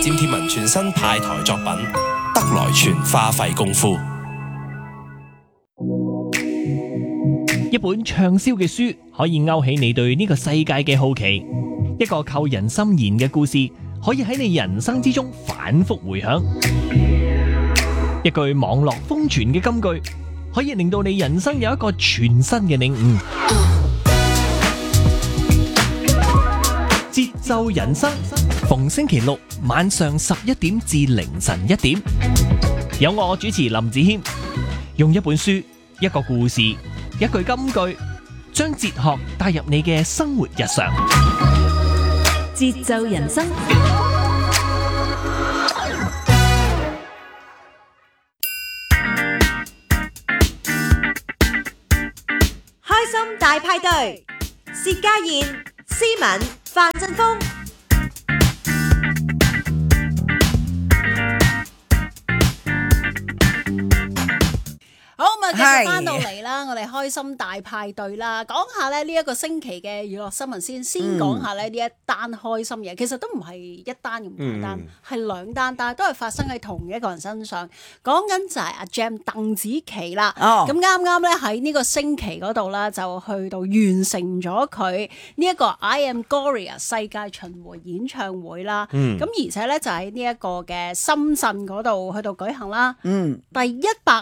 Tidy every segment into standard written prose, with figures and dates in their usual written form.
佔貼文全新派台作品，得來全花費功夫。 一本暢銷嘅書可以勾起你對呢個世界嘅好奇，一個扣人心弦嘅故事可以喺你人生之中反覆回響，一句網絡瘋傳嘅金句可以令到你人生有一個全新嘅領悟。節奏人生，逢星期六晚上11點至凌晨1點，有我主持林子謙，用一本書、一個故事、一句金句，將哲學帶入你嘅生活日常。 節奏人生， 開心大派對，薛家燕、思敏、范振鋒。 好，咁啊，繼續翻到嚟啦，我哋開心大派對啦，講下咧呢一個星期嘅娛樂新聞先。先講下咧呢一單開心嘢，其實都唔係一單咁簡單，係兩單，但係都係發生喺同一個人身上。講緊就係阿 Gem 鄧紫棋啦。咁啱啱咧喺呢個星期嗰度啦，就去到完成咗佢呢一個 I Am Gloria 世界巡迴演唱會啦。咁而且咧就喺呢一個嘅深圳嗰度去到舉行啦。第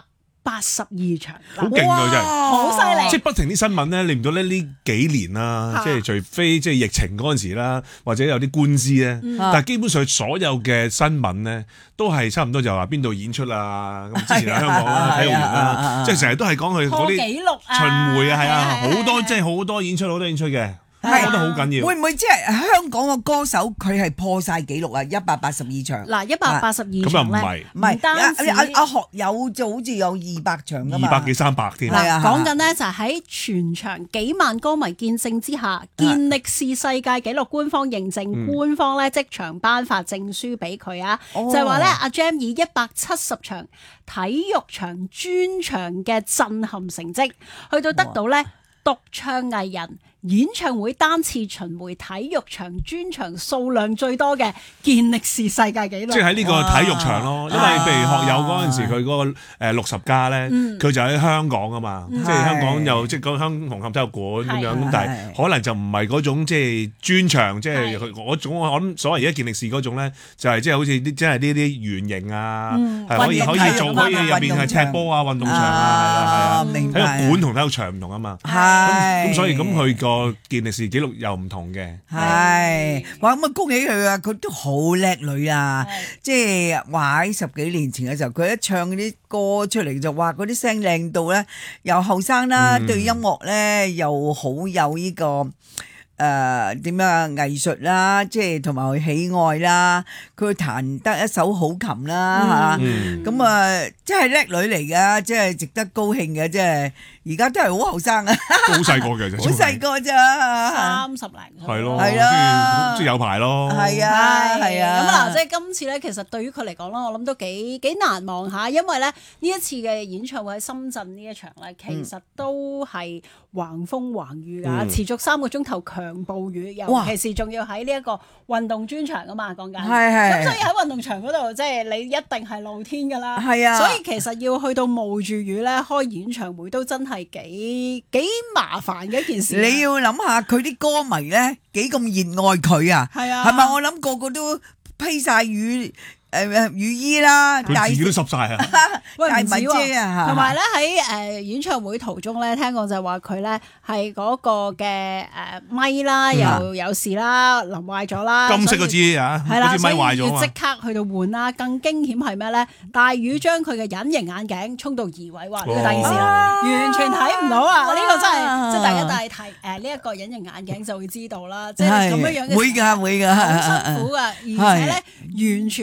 182場， 好勁啊！真係好犀利， 即係不停啲新聞咧，你唔到咧呢幾年啦，即係除非即係疫情嗰陣時啦，或者有啲官司咧，但係基本上所有嘅新聞咧，都係差唔多就話邊度演出啊，咁之前喺香港啦、體育園啦，即係成日都係講佢嗰啲紀錄啊、 巡迴啊，係啊，好多即係好多演出，好多演出嘅。我覺得好緊要。 會唔會即係香港個歌手佢係破晒紀錄啊？182場。 嗱，182場咧， 唔係單止阿學友就好似有200場㗎嘛 ，200幾300添。 嗱，講緊咧就喺全場幾萬歌迷見證之下，健力士世界紀錄官方認證，官方咧即場頒發證書俾佢啊，就係話咧阿 Gem 以170場體育場專場嘅震撼成績，去到得到咧獨唱藝人演唱會單次巡迴體育場專場數量最多嘅健力士世界紀錄， 即係喺呢個體育場咯。因為譬如學友嗰陣時，佢嗰個60加咧，佢就喺香港啊嘛，即係香港又即係講紅磡體育館咁樣，咁但係可能就唔係嗰種即係專場，即係嗰種我諗所謂而家健力士嗰種咧，就係即係好似啲即係呢啲圓形啊，係可以做可以入邊係踢波啊、運動場啊，係啊，體育館同體育場唔同啊嘛，咁所以咁佢個健力士紀錄又唔同嘅， 係哇咁啊！恭喜佢啊！佢都好叻女啊！即係話喺10幾年前嘅時候，佢一唱嗰啲歌出嚟就話嗰啲聲靚到咧，又後生啦，對音樂咧又好有呢個點樣藝術啦，即係同埋佢喜愛啦，佢彈得一手好琴啦嚇，咁啊即係叻女嚟噶，即係值得高興嘅，即係。而家都係好後生啊， 都好細個嘅， 好細個咋 ，30零歲， 係咯，係啊，即係有排咯， 係啊，係啊。 咁嗱，即係今次咧，其實對於佢嚟講啦，我諗都幾難忘下，因為咧呢一次嘅演唱會喺深圳呢一場咧，其實都係橫風橫雨㗎，持續3個鐘頭強暴雨，尤其是仲要喺呢一個運動專場啊嘛，講緊，咁所以喺運動場嗰度，即係你一定係露天㗎啦，係啊，所以其實要去到冒住雨咧開演唱會都真係幾麻煩嘅一件事。 你要諗下佢啲歌迷咧幾咁熱愛佢啊，係啊，係咪？我諗個個都披晒雨衣啦， 佢自己都濕晒啊！ 大米姐啊， 同埋咧喺演唱會途中咧，聽講就係話佢咧係嗰個嘅咪啦，又有事啦，淋壞咗啦， 金色嗰支啊，嗰支咪壞咗啊， 要即刻去到換啦。更驚險係咩咧？大雨將佢嘅隱形眼鏡沖到移位，哇！呢個大件事啦，完全睇唔到啊！呢個真係即係大家戴睇呢一個隱形眼鏡就會知道啦，即係咁樣嘅會㗎， 會㗎， 好辛苦㗎，而且咧完全係。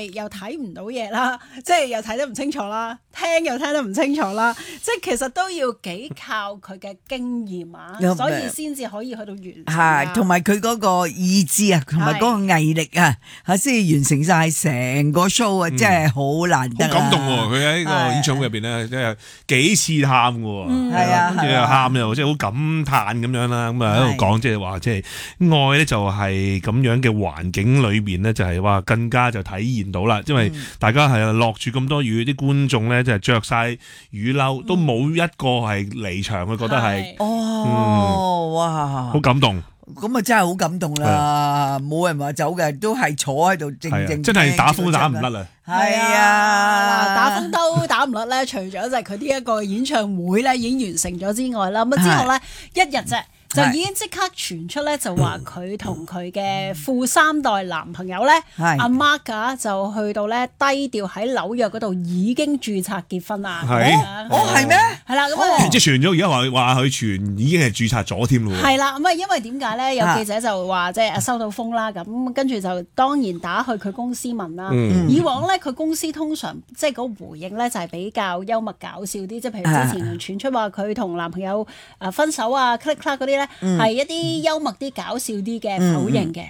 為又睇唔到嘢啦，即係又睇得唔清楚啦，聽又聽得唔清楚啦，即係其實都要幾靠佢嘅經驗啊，所以先至可以去到完成。 係，同埋佢嗰個意志啊，同埋嗰個毅力啊，先完成晒成個 show 啊，真係好難得。 好感動喎！佢喺個演唱會入邊咧，即係幾次喊嘅喎， 係啊， 跟住又喊又即係好感嘆咁樣啦，咁啊喺度講即係話即係愛咧就係咁樣嘅環境裏邊咧，就係話更加就體現到啦，因為大家係落住咁多雨，啲觀眾咧就係着晒雨褸，都冇一個係離場，佢覺得係哇，好感動。 咁啊真係好感動啦，冇人話走嘅，都係坐喺度靜靜。 真係打風打唔甩啊！ 係啊， 打風都打唔甩咧，除咗就係佢呢一個演唱會咧已經完成咗之外啦，咁之後咧一日啫。就已經即刻傳出咧，就話佢同佢嘅富三代男朋友咧，阿 Mark 啊，就去到咧低調喺紐約嗰度已經註冊結婚啦。 係咩？ 係啦，咁啊， 即係傳咗，而家話佢傳已經係註冊咗添咯。 係啦，咁啊，因為點解咧？有記者就話即係收到風啦，咁跟住就當然打去佢公司問啦。以往咧，佢公司通常即係嗰個回應咧就係比較幽默搞笑啲，即係譬如之前傳出話佢同男朋友分手啊，click click 嗰啲咧係一啲幽默啲、搞笑啲嘅否認嘅。